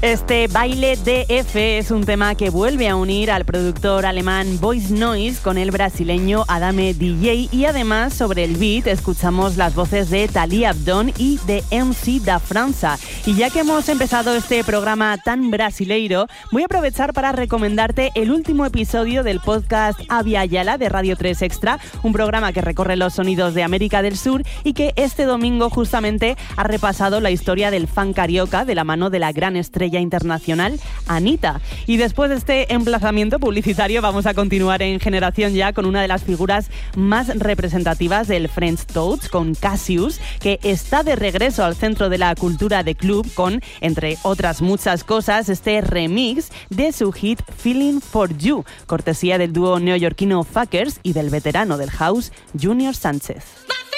Este baile DF es un tema que vuelve a unir al productor alemán Voice Noise con el brasileño Adame DJ, y además sobre el beat escuchamos las voces de Thalia Abdon y de MC da França. Y ya que hemos empezado este programa tan brasileiro, voy a aprovechar para recomendarte el último episodio del podcast Avia Yala de Radio 3 Extra, un programa que recorre los sonidos de América del Sur y que este domingo justamente ha repasado la historia del funk carioca de la mano de la gran estrella internacional Anitta. Y después de este emplazamiento publicitario vamos a continuar en Generación Ya con una de las figuras más representativas del French Touch, con Cassius, que está de regreso al centro de la cultura de club con, entre otras muchas cosas, este remix de su hit Feeling for You, cortesía del dúo neoyorquino Fuckers y del veterano del house Junior Sánchez.